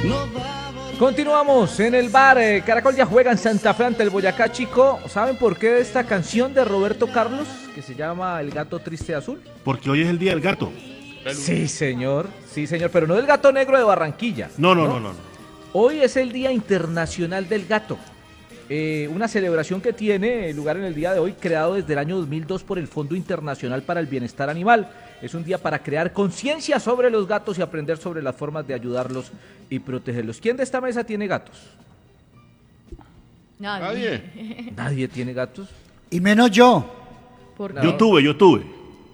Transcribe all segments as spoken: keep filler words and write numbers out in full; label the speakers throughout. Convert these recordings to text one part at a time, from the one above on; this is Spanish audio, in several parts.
Speaker 1: Continuamos en el bar. eh, Caracol ya juega en Santa Fe ante el Boyacá Chico. ¿Saben por qué esta canción de Roberto Carlos, que se llama El Gato Triste Azul?
Speaker 2: Porque hoy es el día del gato.
Speaker 1: Sí, señor, sí, señor, pero no del gato negro de Barranquilla.
Speaker 2: No, no, no, no. no.
Speaker 1: Hoy es el Día Internacional del Gato. Eh, una celebración que tiene lugar en el día de hoy, creado desde el año dos mil dos por el Fondo Internacional para el Bienestar Animal. Es un día para crear conciencia sobre los gatos y aprender sobre las formas de ayudarlos y protegerlos. ¿Quién de esta mesa tiene gatos?
Speaker 3: Nadie.
Speaker 1: Nadie. ¿Nadie tiene gatos?
Speaker 4: Y menos yo.
Speaker 3: ¿Por
Speaker 1: No.
Speaker 2: Yo tuve, yo tuve.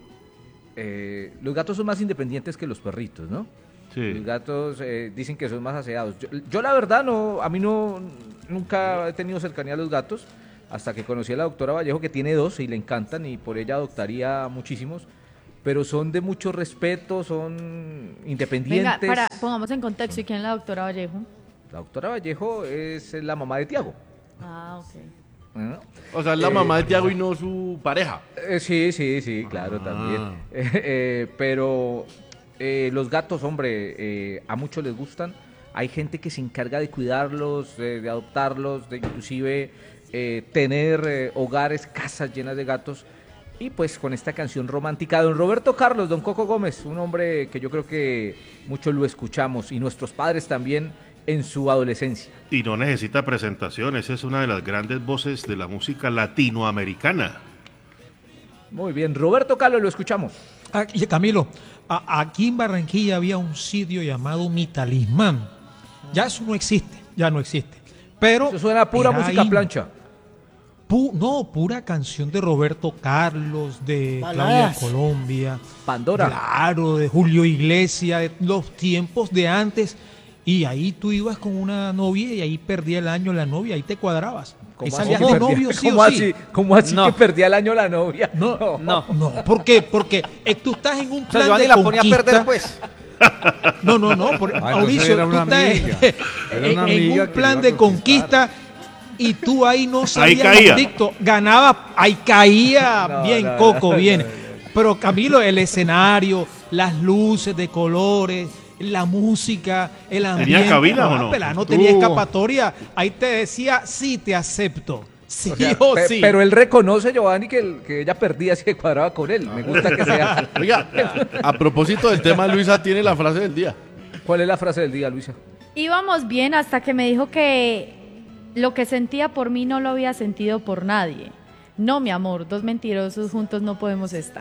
Speaker 1: Eh, los gatos son más independientes que los perritos, ¿no?
Speaker 2: Sí.
Speaker 1: Los gatos eh, dicen que son más aseados. Yo, yo la verdad no, a mí no, nunca he tenido cercanía a los gatos, hasta que conocí a la doctora Vallejo, que tiene dos y le encantan, y por ella adoptaría muchísimos, pero son de mucho respeto, son independientes.
Speaker 3: Venga, para, pongamos en contexto, ¿y quién es la doctora Vallejo?
Speaker 1: La doctora Vallejo es la mamá de Tiago.
Speaker 3: Ah, ok.
Speaker 1: ¿No?
Speaker 5: O sea, es la
Speaker 1: Eh,
Speaker 5: mamá de Tiago y no su pareja.
Speaker 1: Eh, sí, sí, sí, claro,
Speaker 5: Ah.
Speaker 1: también. Eh, eh, pero eh, los gatos, hombre, eh, a muchos les gustan. Hay gente que se encarga de cuidarlos, eh, de adoptarlos, de inclusive eh, tener eh, hogares, casas llenas de gatos. Y pues con esta canción romántica, don Roberto Carlos, don Coco Gómez, un hombre que yo creo que muchos lo escuchamos, y nuestros padres también en su adolescencia.
Speaker 2: Y no necesita presentaciones, es una de las grandes voces de la música latinoamericana.
Speaker 1: Muy bien, Roberto Carlos, lo escuchamos.
Speaker 6: Ah, y Camilo, a- aquí en Barranquilla había un sitio llamado Mi Talismán. Ya eso no existe, ya no existe. Pero
Speaker 1: Eso suena a pura
Speaker 6: era
Speaker 1: música
Speaker 6: in-
Speaker 1: plancha.
Speaker 6: pu- no, pura canción de Roberto Carlos, de
Speaker 4: Baladas.
Speaker 6: Claudia Colombia.
Speaker 1: Pandora.
Speaker 6: Claro, de Julio Iglesias, de los tiempos de antes. Y ahí tú ibas con una novia y ahí perdía el año la novia, ahí te cuadrabas. Ahí
Speaker 1: ¿Cómo
Speaker 6: salías
Speaker 1: así
Speaker 6: con
Speaker 1: que perdía-
Speaker 6: novio sí
Speaker 1: ¿Cómo
Speaker 6: o
Speaker 1: así,
Speaker 6: sí.
Speaker 1: ¿Cómo así
Speaker 7: No.
Speaker 1: que perdía el año la novia?
Speaker 6: No,
Speaker 7: No.
Speaker 6: no, ¿por qué? Porque eh, tú estás en un
Speaker 7: O sea,
Speaker 6: plan
Speaker 7: Giovanni
Speaker 6: de
Speaker 7: la ponía a
Speaker 6: conquista.
Speaker 7: perder, pues.
Speaker 6: No, no, no, por,
Speaker 8: Ay, no
Speaker 6: Mauricio,
Speaker 8: sé, era
Speaker 6: tú
Speaker 8: una
Speaker 6: estás
Speaker 8: amiga. Era
Speaker 6: en,
Speaker 8: una
Speaker 6: en
Speaker 8: amiga
Speaker 6: un
Speaker 8: que
Speaker 6: plan
Speaker 8: iba a
Speaker 6: de
Speaker 8: conquistar.
Speaker 6: conquista y tú ahí no salías
Speaker 2: caía.
Speaker 6: invicto, ganaba, ahí caía
Speaker 1: No,
Speaker 6: bien,
Speaker 1: no,
Speaker 6: Coco,
Speaker 1: no,
Speaker 6: bien.
Speaker 1: no, no.
Speaker 6: Pero Camilo, el escenario, las luces de colores, la música, el ambiente.
Speaker 2: cabina o no?
Speaker 6: Pelá, no tenía
Speaker 8: Uh.
Speaker 6: escapatoria. Ahí te decía, sí, te acepto. Sí
Speaker 1: O sea,
Speaker 6: o
Speaker 1: pe-
Speaker 6: sí.
Speaker 1: Pero él reconoce, Giovanni, que, el- que ella perdía si cuadraba con él. Me gusta que sea.
Speaker 5: Oiga, a propósito del tema, Luisa tiene la frase del día.
Speaker 1: ¿Cuál es la frase del día, Luisa?
Speaker 3: Íbamos bien hasta que me dijo que lo que sentía por mí no lo había sentido por nadie. No, mi amor, dos mentirosos juntos no podemos estar.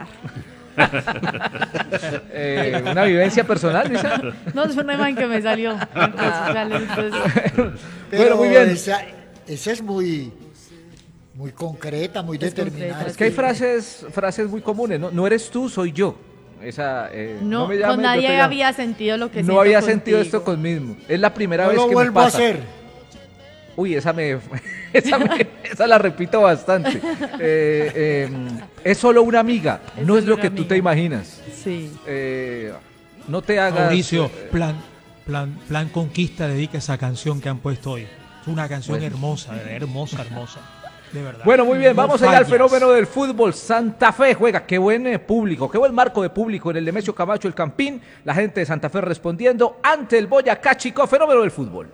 Speaker 1: Eh, ¿Una vivencia personal, Luisa?
Speaker 3: No, es una imagen que me salió. Entonces, sale, entonces,
Speaker 4: Pero
Speaker 1: Bueno, muy bien.
Speaker 4: Esa, esa es muy, muy concreta, muy
Speaker 3: Es
Speaker 4: determinada.
Speaker 3: concreta,
Speaker 1: Es que hay frases, frases muy comunes, ¿no? No eres tú, soy yo. Esa, eh,
Speaker 3: no,
Speaker 1: me llames,
Speaker 3: con
Speaker 1: yo te
Speaker 3: nadie
Speaker 1: llamo.
Speaker 3: había sentido lo que
Speaker 1: No
Speaker 3: siento
Speaker 1: había
Speaker 3: contigo.
Speaker 1: sentido esto conmigo. Es la primera
Speaker 4: No
Speaker 1: vez
Speaker 4: lo
Speaker 1: que me
Speaker 4: vuelvo a
Speaker 1: pasa.
Speaker 4: hacer.
Speaker 1: Uy, esa me, esa, me- esa la repito bastante. Eh, eh, es solo una amiga,
Speaker 3: Es
Speaker 1: no es
Speaker 3: solo
Speaker 1: lo que
Speaker 3: una
Speaker 1: tú te
Speaker 3: amiga.
Speaker 1: imaginas.
Speaker 3: Sí.
Speaker 1: Eh, no te hagas.
Speaker 6: Mauricio,
Speaker 1: eh,
Speaker 6: plan, plan, plan Conquista dedica esa canción que han puesto hoy. Es una canción
Speaker 1: Bueno.
Speaker 6: hermosa, hermosa, hermosa. De verdad.
Speaker 1: Bueno, muy bien,
Speaker 6: No
Speaker 1: vamos allá al
Speaker 6: fallas.
Speaker 1: fenómeno del fútbol. Santa Fe juega, qué buen eh, público, qué buen marco de público en el Nemesio Camacho, el Campín. La gente de Santa Fe respondiendo ante el Boyacá Chico, fenómeno del fútbol.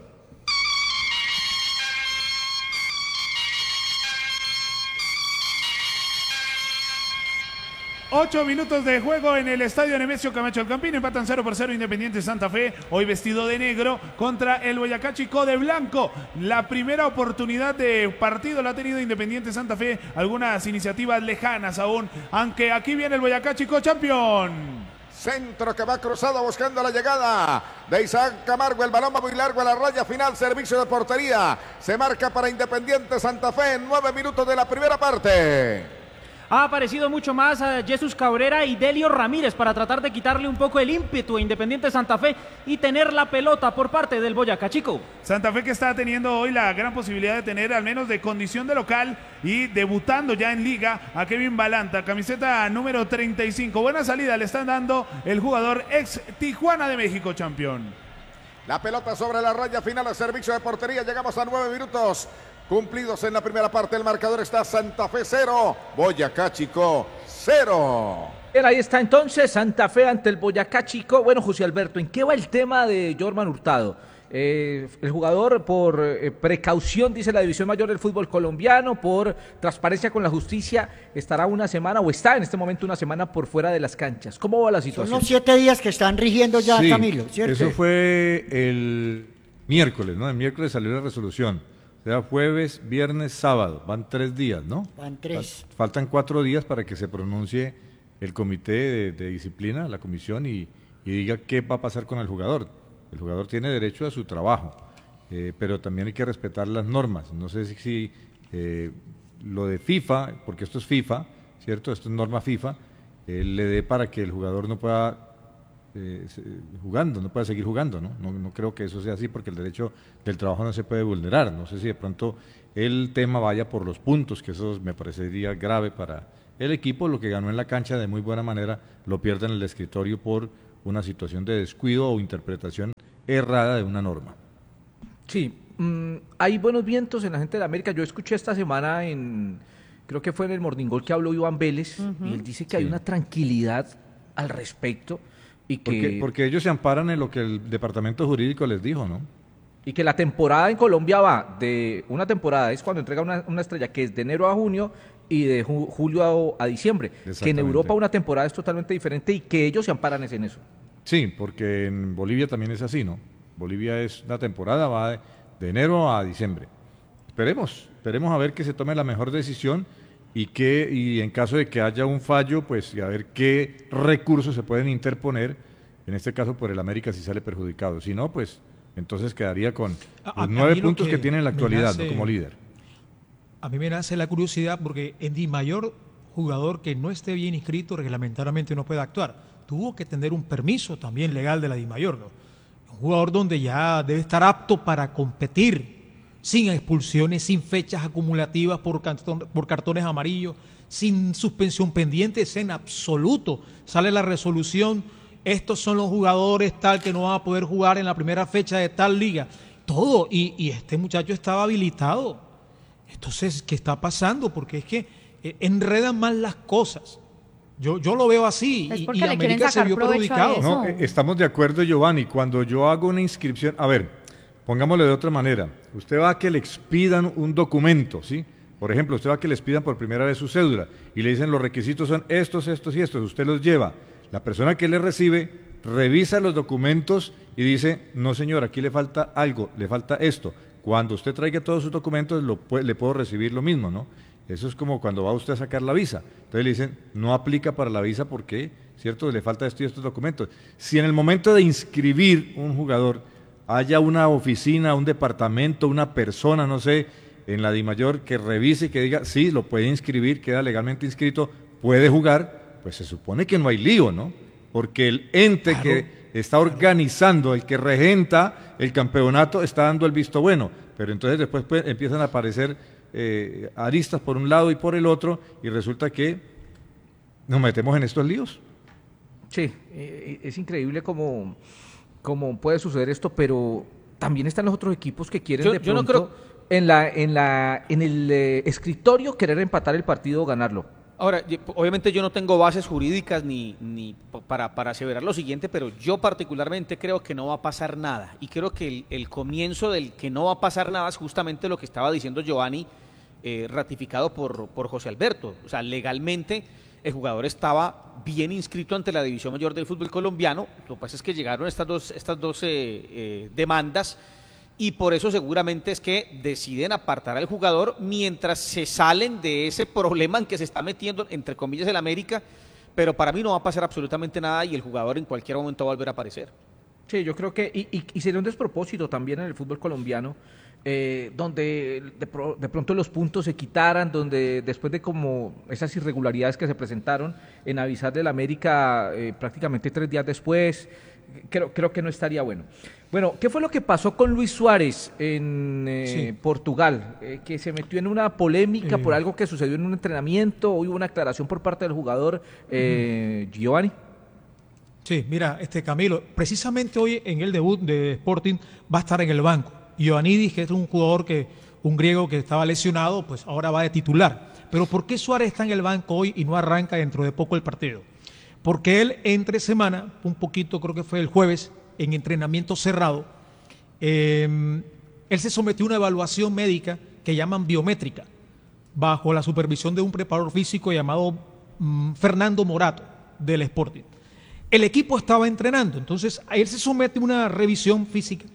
Speaker 9: Ocho minutos de juego en el estadio Nemesio Camacho El Campín. Empatan cero por cero Independiente Santa Fe. Hoy vestido de negro contra el Boyacá Chico de blanco. La primera oportunidad de partido la ha tenido Independiente Santa Fe. Algunas iniciativas lejanas aún. Aunque aquí viene el Boyacá Chico campeón.
Speaker 10: Centro que va cruzado buscando la llegada de Isaac Camargo. El balón va muy largo a la raya final. Servicio de portería. Se marca para Independiente Santa Fe en nueve minutos de la primera parte.
Speaker 7: Ha aparecido mucho más a Jesús Cabrera y Delio Ramírez para tratar de quitarle un poco el ímpetu a Independiente Santa Fe y tener la pelota por parte del Boyacá Chico.
Speaker 9: Santa Fe que está teniendo hoy la gran posibilidad de tener al menos de condición de local y debutando ya en liga a Kevin Balanta, camiseta número treinta y cinco. Buena salida le están dando el jugador ex Tijuana de México, campeón.
Speaker 10: La pelota sobre la raya final al servicio de portería. Llegamos a nueve minutos cumplidos en la primera parte. El marcador está Santa Fe cero, Boyacá Chico cero.
Speaker 1: Bien, ahí está entonces Santa Fe ante el Boyacá Chico. Bueno, José Alberto, ¿en qué va el tema de Jorman Hurtado? Eh, el jugador por eh, precaución, dice la División Mayor del Fútbol Colombiano, por transparencia con la justicia, estará una semana o está en este momento una semana por fuera de las canchas. ¿Cómo va la situación?
Speaker 8: Son los siete días que están rigiendo ya,
Speaker 11: sí,
Speaker 8: Camilo, ¿cierto?
Speaker 11: Eso fue el miércoles, ¿no? El miércoles salió la resolución. O sea, jueves, viernes, sábado. Van tres días, ¿no?
Speaker 8: Van tres.
Speaker 11: Faltan cuatro días para que se pronuncie el comité de, de disciplina, la comisión, y, y diga qué va a pasar con el jugador. El jugador tiene derecho a su trabajo, eh, pero también hay que respetar las normas. No sé si, si eh, lo de FIFA, porque esto es FIFA, ¿cierto? Esto es norma FIFA, eh, le dé para que el jugador no pueda eh, jugando, no pueda seguir jugando, ¿no? ¿no? No creo que eso sea así, porque el derecho del trabajo no se puede vulnerar. No sé si de pronto el tema vaya por los puntos, que eso me parecería grave para el equipo. Lo que ganó en la cancha de muy buena manera lo pierde en el escritorio por una situación de descuido o interpretación errada de una norma.
Speaker 1: Sí, mmm, hay buenos vientos en la gente de América. Yo escuché esta semana en, creo que fue en el Morning Call que habló Iván Vélez, uh-huh. y él dice que sí. hay una tranquilidad al respecto y que...
Speaker 11: Porque, porque ellos se amparan en lo que el departamento jurídico les dijo, ¿no?
Speaker 1: Y que la temporada en Colombia va de una temporada, es cuando entrega una, una estrella que es de enero a junio y de ju julio a, a diciembre, que en Europa una temporada es totalmente diferente y que ellos se amparan en eso.
Speaker 11: Sí, porque en Bolivia también es así, ¿no? Bolivia es una temporada, va de, de enero a diciembre. Esperemos, esperemos a ver que se tome la mejor decisión y que y en caso de que haya un fallo, pues y a ver qué recursos se pueden interponer, en este caso por el América si sale perjudicado. Si no, pues entonces quedaría con
Speaker 6: a,
Speaker 11: los nueve puntos
Speaker 6: que,
Speaker 11: que tiene en la actualidad,
Speaker 6: nace,
Speaker 11: ¿no? Como líder.
Speaker 6: A mí me nace la curiosidad porque en Di Mayor, jugador que no esté bien inscrito reglamentariamente no puede actuar. Tuvo que tener un permiso también legal de la Di Mayor, ¿no? Un jugador donde ya debe estar apto para competir, sin expulsiones, sin fechas acumulativas por, cartón, por cartones amarillos, sin suspensión pendientes en absoluto. Sale la resolución, estos son los jugadores tal que no van a poder jugar en la primera fecha de tal liga. Todo, y, y este muchacho estaba habilitado. Entonces, ¿qué está pasando? Porque es que eh, enredan más las cosas. Yo, yo lo veo así y, y América se vio perjudicado.
Speaker 11: No, estamos de acuerdo, Giovanni. Cuando yo hago una inscripción, a ver, pongámoslo de otra manera. Usted va a que le expidan un documento, ¿sí? Por ejemplo, usted va a que le expidan por primera vez su cédula y le dicen los requisitos son estos, estos y estos. Usted los lleva. La persona que le recibe revisa los documentos y dice, no señor, aquí le falta algo, le falta esto. Cuando usted traiga todos sus documentos, lo, le puedo recibir lo mismo, ¿no? Eso es como cuando va usted a sacar la visa. Entonces le dicen, no aplica para la visa porque, ¿cierto?, le falta esto y estos documentos. Si en el momento de inscribir un jugador haya una oficina, un departamento, una persona, no sé, en la Di Mayor que revise y que diga, sí, lo puede inscribir, queda legalmente inscrito, puede jugar, pues se supone que no hay lío, ¿no? Porque el ente claro, que está organizando, el que regenta el campeonato, está dando el visto bueno. Pero entonces después pues, empiezan a aparecer Eh, aristas por un lado y por el otro y resulta que nos metemos en estos líos.
Speaker 1: Sí, eh, es increíble cómo, cómo puede suceder esto, pero también están los otros equipos que quieren
Speaker 7: yo,
Speaker 1: de
Speaker 7: yo
Speaker 1: pronto
Speaker 7: no creo...
Speaker 1: en, la, en, la, en el eh, escritorio querer empatar el partido o ganarlo.
Speaker 7: Ahora, obviamente yo no tengo bases jurídicas ni, ni para, para aseverar lo siguiente, pero yo particularmente creo que no va a pasar nada. Y creo que el, el comienzo del que no va a pasar nada es justamente lo que estaba diciendo Giovanni, eh, ratificado por, por José Alberto. O sea, legalmente el jugador estaba bien inscrito ante la División Mayor del Fútbol Colombiano. Lo que pasa es que llegaron estas dos, estas dos eh, eh, demandas y por eso seguramente es que deciden apartar al jugador mientras se salen de ese problema en que se está metiendo, entre comillas, el América, pero para mí no va a pasar absolutamente nada y el jugador en cualquier momento va a volver a aparecer.
Speaker 1: Sí, yo creo que, y, y, y sería un despropósito también en el fútbol colombiano, eh, donde de, pro, de pronto los puntos se quitaran, donde después de como esas irregularidades que se presentaron, en avisar del América eh, prácticamente tres días después, creo, creo que no estaría bueno. Bueno, ¿qué fue lo que pasó con Luis Suárez en eh, sí. Portugal? Eh, que se metió en una polémica eh. por algo que sucedió en un entrenamiento, hoy hubo una aclaración por parte del jugador, eh, uh-huh. Giovanni.
Speaker 6: Sí, mira, este Camilo, precisamente hoy en el debut de Sporting va a estar en el banco. Ioannidis, que es un jugador que, un griego que estaba lesionado, pues ahora va de titular. Pero ¿por qué Suárez está en el banco hoy y no arranca dentro de poco el partido? Porque él entre semana, un poquito, creo que fue el jueves, en entrenamiento cerrado, Eh, él se sometió a una evaluación médica que llaman biométrica, bajo la supervisión de un preparador físico llamado mm, Fernando Morato, del Sporting. El equipo estaba entrenando, entonces a él se somete a una revisión física,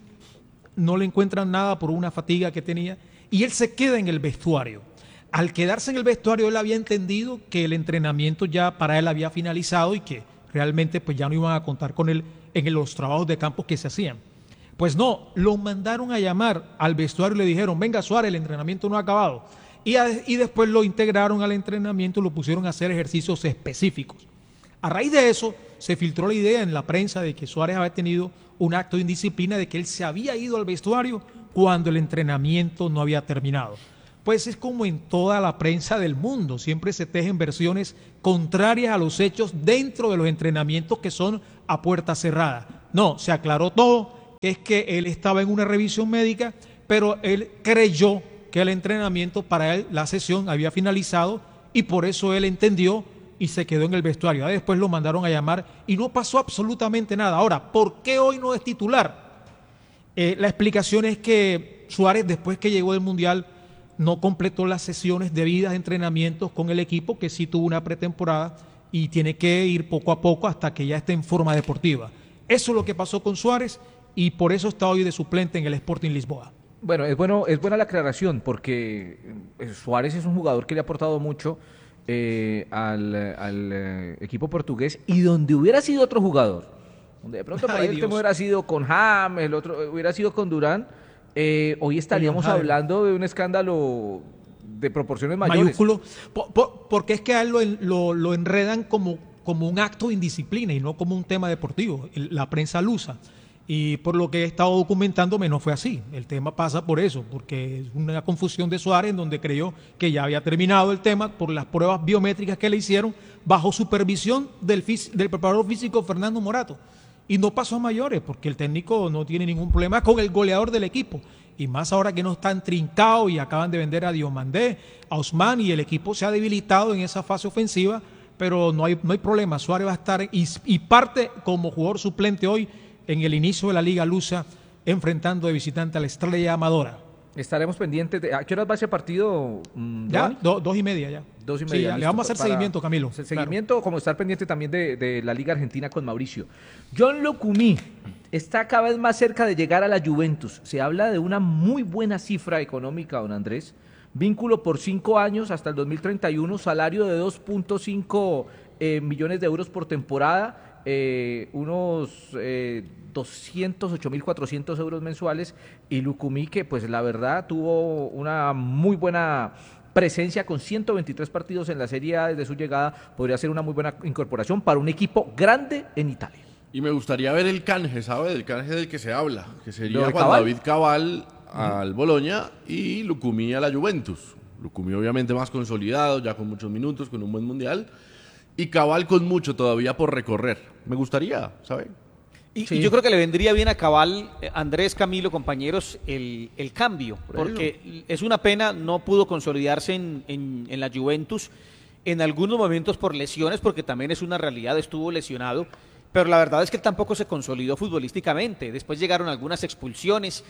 Speaker 6: no le encuentran nada por una fatiga que tenía, y él se queda en el vestuario. Al quedarse en el vestuario, él había entendido que el entrenamiento ya para él había finalizado y que realmente pues ya no iban a contar con él en los trabajos de campo que se hacían. Pues no, lo mandaron a llamar al vestuario y le dijeron, venga Suárez, el entrenamiento no ha acabado. Y, a, y después lo integraron al entrenamiento y lo pusieron a hacer ejercicios específicos. A raíz de eso, se filtró la idea en la prensa de que Suárez había tenido un acto de indisciplina, de que él se había ido al vestuario cuando el entrenamiento no había terminado. Pues es como en toda la prensa del mundo, siempre se tejen versiones contrarias a los hechos dentro de los entrenamientos que son a puerta cerrada. No, se aclaró todo, que es que él estaba en una revisión médica, pero él creyó que el entrenamiento para él, la sesión había finalizado y por eso él entendió y se quedó en el vestuario. Después lo mandaron a llamar y no pasó absolutamente nada. Ahora, ¿por qué hoy no es titular? Eh, la explicación es que Suárez, después que llegó del Mundial, no completó las sesiones debidas de entrenamientos con el equipo, que sí tuvo una pretemporada y tiene que ir poco a poco hasta que ya esté en forma deportiva. Eso es lo que pasó con Suárez y por eso está hoy de suplente en el Sporting Lisboa.
Speaker 1: Bueno, es bueno, es buena la aclaración porque Suárez es un jugador que le ha aportado mucho eh, al, al eh, equipo portugués, y donde hubiera sido otro jugador, donde de pronto para el tema hubiera sido con James, el otro hubiera sido con Durán, eh, hoy estaríamos hablando de un escándalo de proporciones mayores.
Speaker 6: Mayúsculo, por, por, porque es que a él lo, lo, lo enredan como, como un acto de indisciplina y no como un tema deportivo, la prensa lusa. Y por lo que he estado documentándome no fue así. El tema pasa por eso, porque es una confusión de Suárez en donde creyó que ya había terminado el tema por las pruebas biométricas que le hicieron bajo supervisión del, del preparador físico Fernando Morato. Y no pasó a mayores, porque el técnico no tiene ningún problema con el goleador del equipo. Y más ahora que no están trincados y acaban de vender a Diomandé, a Ousmane, y el equipo se ha debilitado en esa fase ofensiva, pero no hay, no hay problema. Suárez va a estar y, y parte como jugador suplente hoy en el inicio de la Liga Lusa, enfrentando de visitante a la Estrella Amadora.
Speaker 1: Estaremos pendientes de... ¿A qué horas va ese partido? Mmm,
Speaker 6: ya, do, dos y media ya.
Speaker 1: Dos y media. Sí,
Speaker 6: ya, le vamos a hacer para, seguimiento, Camilo.
Speaker 1: El seguimiento, claro. Como estar pendiente también de, de la Liga Argentina con Mauricio. John Lucumí está cada vez más cerca de llegar a la Juventus. Se habla de una muy buena cifra económica, don Andrés. Vínculo por cinco años hasta el dos mil treinta y uno, salario de dos punto cinco eh, millones de euros por temporada. Eh, unos eh, doscientos ocho mil cuatrocientos euros mensuales, y Lucumí, que pues la verdad tuvo una muy buena presencia con ciento veintitrés partidos en la Serie A desde su llegada, podría ser una muy buena incorporación para un equipo grande en Italia.
Speaker 5: Y me gustaría ver el canje, ¿sabe? El canje del que se habla, que sería Juan Cabal? David Cabal al Bologna y Lucumí a la Juventus. Lucumí obviamente más consolidado, ya con muchos minutos, con un buen mundial, y Cabal con mucho todavía por recorrer. Me gustaría, ¿sabe?
Speaker 7: Y, sí. y yo creo que le vendría bien a Cabal, Andrés, Camilo, compañeros, el, el cambio, por porque ello. Es una pena, no pudo consolidarse en, en, en la Juventus, en algunos momentos por lesiones, porque también es una realidad, estuvo lesionado, pero la verdad es que él tampoco se consolidó futbolísticamente. Después llegaron algunas expulsiones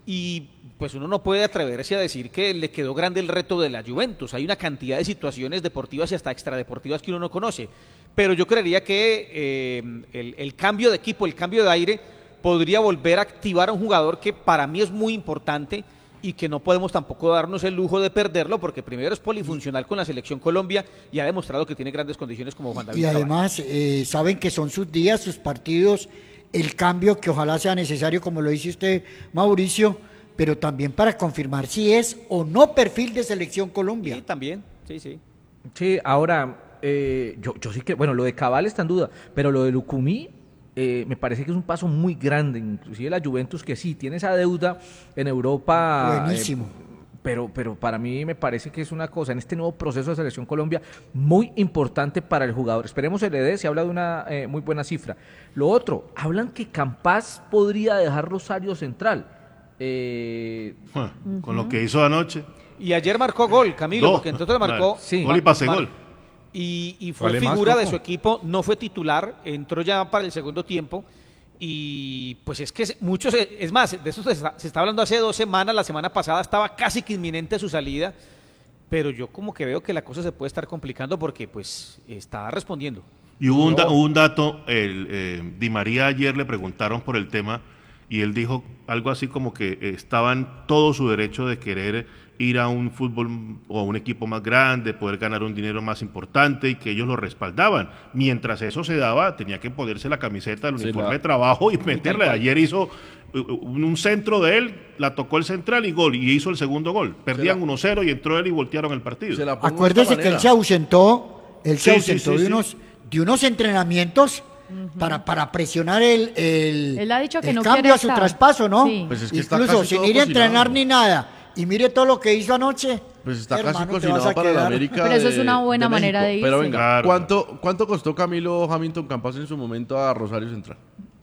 Speaker 7: y pues uno no puede atreverse a decir que le quedó grande el reto de la Juventus. Hay una cantidad de situaciones deportivas y hasta extradeportivas que uno no conoce, pero yo creería que eh, el, el cambio de equipo, el cambio de aire podría volver a activar a un jugador que para mí es muy importante y que no podemos tampoco darnos el lujo de perderlo, porque primero es polifuncional con la Selección Colombia y ha demostrado que tiene grandes condiciones como Juan David
Speaker 8: Y además eh, saben que son sus días, sus partidos, el cambio que ojalá sea necesario, como lo dice usted, Mauricio, pero también para confirmar si es o no perfil de Selección Colombia.
Speaker 7: Sí, también, sí, sí.
Speaker 1: Sí, ahora, eh, yo, yo sí que, bueno, lo de Cabal está en duda, pero lo de Lucumí eh, me parece que es un paso muy grande, inclusive la Juventus, que sí, tiene esa deuda en Europa.
Speaker 8: Buenísimo.
Speaker 1: Eh, pero, pero para mí me parece que es una cosa, en este nuevo proceso de Selección Colombia, muy importante para el jugador. Esperemos se le dé, se habla de una eh, muy buena cifra. Lo otro, hablan que Campas podría dejar Rosario Central. Eh,
Speaker 2: bueno, uh-huh. Con lo que hizo anoche.
Speaker 7: Y ayer marcó gol, Camilo,
Speaker 2: no,
Speaker 7: porque entonces marcó...
Speaker 2: Sí, gol y pase
Speaker 7: mar,
Speaker 2: gol.
Speaker 7: Y, y fue figura de su equipo, no fue titular, entró ya para el segundo tiempo. Y pues es que muchos, es más, de eso se está, se está hablando hace dos semanas, la semana pasada estaba casi que inminente su salida, pero yo como que veo que la cosa se puede estar complicando porque pues está respondiendo.
Speaker 2: Y hubo un, da- hubo un dato, el, eh, Di María ayer le preguntaron por el tema y él dijo algo así como que eh, estaba en todo su derecho de querer ir a un fútbol o a un equipo más grande, poder ganar un dinero más importante y que ellos lo respaldaban. Mientras eso se daba, tenía que ponerse la camiseta, el
Speaker 5: Sí,
Speaker 2: uniforme
Speaker 5: la-
Speaker 2: de trabajo y meterle. Ayer hizo un un centro de él, la tocó el central y gol, y hizo el segundo gol. Perdían
Speaker 5: la-
Speaker 2: uno cero y entró él y voltearon el partido.
Speaker 5: Se la pongo de
Speaker 8: Acuérdese
Speaker 5: esta
Speaker 8: que él
Speaker 5: manera.
Speaker 8: se ausentó, él se
Speaker 2: Sí, sí,
Speaker 8: ausentó
Speaker 2: sí,
Speaker 8: de,
Speaker 2: sí.
Speaker 8: unos, de unos entrenamientos para, para presionar el, el,
Speaker 3: Él ha dicho que
Speaker 8: el
Speaker 3: no
Speaker 8: cambio
Speaker 3: quiere
Speaker 8: a su
Speaker 3: estar.
Speaker 8: traspaso, ¿no?
Speaker 3: Sí.
Speaker 5: Pues es que está
Speaker 8: Incluso
Speaker 5: casi
Speaker 8: sin
Speaker 5: todo
Speaker 8: ir a entrenar
Speaker 5: cocinado.
Speaker 8: ni nada. Y mire todo lo que hizo anoche.
Speaker 5: Pues está
Speaker 8: Hermano,
Speaker 5: casi
Speaker 8: te vas
Speaker 5: cocinado
Speaker 8: a
Speaker 5: para la
Speaker 8: quedar.
Speaker 5: América.
Speaker 3: Pero eso es
Speaker 5: de-
Speaker 3: una buena
Speaker 5: de
Speaker 3: manera
Speaker 5: México.
Speaker 3: de
Speaker 5: Pero
Speaker 3: irse.
Speaker 5: venga,
Speaker 2: Claro.
Speaker 5: ¿cuánto, ¿cuánto costó Camilo Hamilton Campas en su momento a Rosario Central?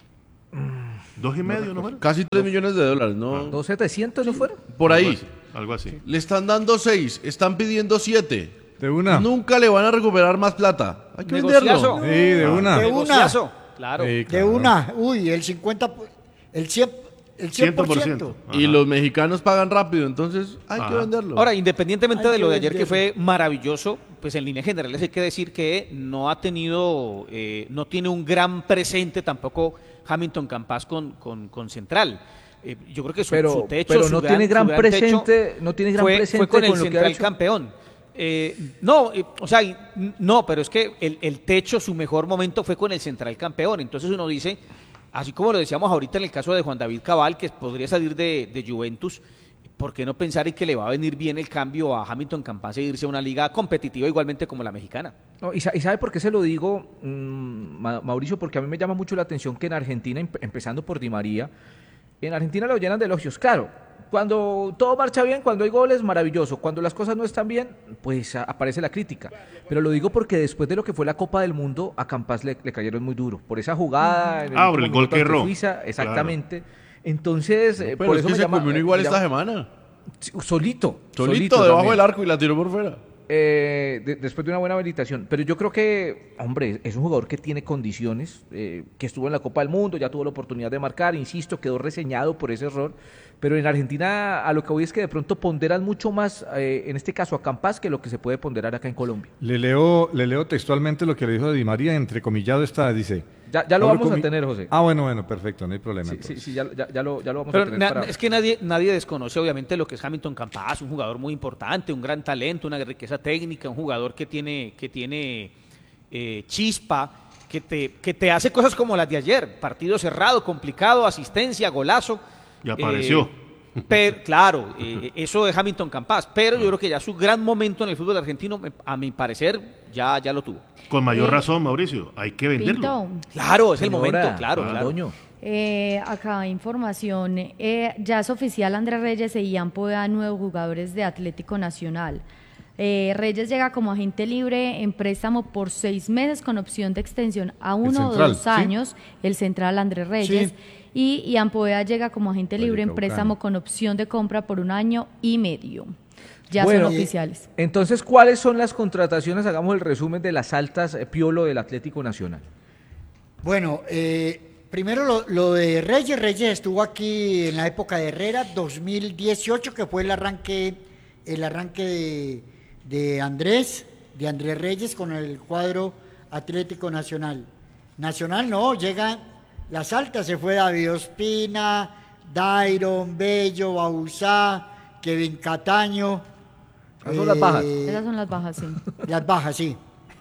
Speaker 2: Dos y medio, ¿no fueron?
Speaker 5: Casi tres millones de dólares, ¿no?
Speaker 1: ¿Dos setecientos no fueron?
Speaker 5: Por
Speaker 2: Algo
Speaker 5: ahí.
Speaker 2: así, Algo así.
Speaker 5: Le están dando seis, están pidiendo siete.
Speaker 11: De una.
Speaker 5: Nunca le van a recuperar más plata. Hay que
Speaker 7: Negociazo.
Speaker 5: venderlo.
Speaker 11: Sí, de una.
Speaker 8: De una.
Speaker 7: Negociazo, claro.
Speaker 11: Sí,
Speaker 8: De
Speaker 11: claro.
Speaker 8: una, uy, el cincuenta, el cien, el cien por ciento.
Speaker 5: Y los mexicanos pagan rápido, entonces hay que
Speaker 2: Ajá.
Speaker 5: venderlo.
Speaker 7: Ahora, independientemente
Speaker 8: Hay
Speaker 7: de lo
Speaker 8: que
Speaker 7: de ayer, que
Speaker 8: venderlo.
Speaker 7: fue maravilloso, pues en líneas generales hay que decir que no ha tenido, eh, no tiene un gran presente tampoco Hamilton Campas con, con, con Central. Eh, yo creo que su,
Speaker 1: Pero-
Speaker 7: su techo,
Speaker 1: pero
Speaker 7: su
Speaker 1: no
Speaker 7: gran-
Speaker 1: tiene gran
Speaker 7: su gran
Speaker 1: presente-
Speaker 7: techo
Speaker 1: no tiene gran
Speaker 7: fue,
Speaker 1: presente
Speaker 7: fue con el
Speaker 1: con lo que ha
Speaker 7: Central
Speaker 1: hecho.
Speaker 7: campeón. Eh, no, eh, o sea, y- no, pero es que el, el techo, su mejor momento fue con el Central campeón. Entonces uno dice, así como lo decíamos ahorita en el caso de Juan David Cabal, que podría salir de, de Juventus, ¿por qué no pensar en que le va a venir bien el cambio a Hamilton Campas e irse a una liga competitiva igualmente como la mexicana?
Speaker 1: No, y, sa- y sabe por qué se lo digo, mm, Ma- Mauricio, porque a mí me llama mucho la atención que en Argentina, empe- empezando por Di María, en Argentina lo llenan de elogios. Claro, cuando todo marcha bien, cuando hay goles, maravilloso. Cuando las cosas no están bien, pues a- aparece la crítica. Pero lo digo porque después de lo que fue la Copa del Mundo, a Campas le, le cayeron muy duro. Por esa jugada. en
Speaker 2: Ah, por el
Speaker 1: último
Speaker 2: gol
Speaker 1: minuto
Speaker 2: que
Speaker 1: ante
Speaker 2: erró.
Speaker 1: Suiza, exactamente. Entonces, eh,
Speaker 5: Pero
Speaker 1: por
Speaker 5: es
Speaker 1: eso
Speaker 5: que
Speaker 1: me
Speaker 5: se
Speaker 1: llama-
Speaker 5: comió un
Speaker 1: me
Speaker 5: igual esta
Speaker 1: llama-
Speaker 5: semana.
Speaker 1: Sí, Solito.
Speaker 5: Solito, debajo
Speaker 1: también.
Speaker 5: del arco y la tiró por fuera.
Speaker 1: Eh, de- después de una buena habilitación. Pero yo creo que, hombre, es un jugador que tiene condiciones, eh, que estuvo en la Copa del Mundo, ya tuvo la oportunidad de marcar, insisto, quedó reseñado por ese error. Pero en Argentina a lo que voy es que de pronto ponderan mucho más, eh, en este caso a Campas, que lo que se puede ponderar acá en Colombia.
Speaker 11: Le leo, le leo textualmente lo que le dijo Di María, entrecomillado está, dice.
Speaker 1: Ya, ya lo
Speaker 11: Pablo
Speaker 1: vamos a
Speaker 11: Comi-
Speaker 1: tener, José.
Speaker 11: Ah, bueno, bueno, perfecto, no hay problema.
Speaker 1: Sí, sí,
Speaker 11: entonces.
Speaker 1: sí, ya, ya- ya lo, ya lo vamos
Speaker 7: Pero
Speaker 1: a tener
Speaker 7: na-
Speaker 1: para-
Speaker 7: es que nadie, nadie desconoce obviamente lo que es Hamilton Campas, un jugador muy importante, un gran talento, una riqueza técnica, un jugador que tiene, que tiene eh, chispa, que te, que te hace cosas como las de ayer, partido cerrado, complicado, asistencia, golazo.
Speaker 2: Y apareció.
Speaker 7: Eh, pero, claro, eh, eso de Hamilton Campas, pero yo creo que ya su gran momento en el fútbol argentino, me- a mi parecer, ya, ya lo tuvo.
Speaker 2: Con mayor
Speaker 3: Eh,
Speaker 2: razón, Mauricio, hay que venderlo.
Speaker 3: Pinto,
Speaker 7: Claro, es el
Speaker 1: Señora,
Speaker 7: momento, claro,
Speaker 1: ah,
Speaker 7: claro.
Speaker 1: doño.
Speaker 3: eh, acá información, eh, ya es oficial, Andrés Reyes e Ian Poveda, nuevos jugadores de Atlético Nacional. Eh, Reyes llega como agente libre en préstamo por seis meses con opción de extensión a uno o
Speaker 11: central,
Speaker 3: dos
Speaker 11: ¿sí?
Speaker 3: años, el central Andrés Reyes.
Speaker 8: Sí.
Speaker 3: Y Ian Poveda llega como agente
Speaker 11: Valle
Speaker 3: libre en
Speaker 11: Caucano.
Speaker 3: préstamo con opción de compra por un año y medio. Ya
Speaker 1: Bueno,
Speaker 3: son
Speaker 8: y-
Speaker 3: oficiales.
Speaker 1: Entonces, ¿cuáles son las contrataciones? Hagamos el resumen de las altas, eh, Piolo, del Atlético Nacional.
Speaker 8: Bueno, eh, primero lo, lo de Reyes. Reyes estuvo aquí en la época de Herrera, dos mil dieciocho, que fue el arranque, el arranque de, de Andrés, de Andrés Reyes con el cuadro Atlético Nacional. Nacional no, llegan las altas, se fue David Ospina, Dairon, Bello, Bauzá, Kevin Cataño.
Speaker 1: Esas son las bajas.
Speaker 3: Esas son las bajas, sí.
Speaker 8: Las bajas, sí.